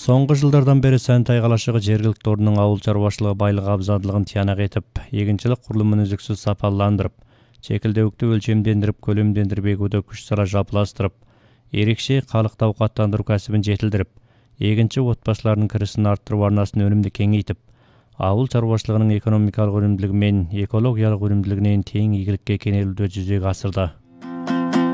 Соңғы жылдардан бері Сәнтай қалашығы жергілікті орынның ауыл шаруашылығы байлығы абзалдығын тиянақ етіп, егіншілік құрылымын үздіксіз сапаландырып, чекілдеуікті өлчемдендіріп, көлемдендіріп егуді күш сыра жапыластырып, ерекше халықты ауқаттандыру кәсібін жетілдіріп, егінші отбасыларының кірісін арттыру арнасын өнімді кеңейтіп, ауыл шаруашылығының экономикалық өнімділігі мен экологиялық өнімділігінен тең игілікке кенелуді жүзеге асырды.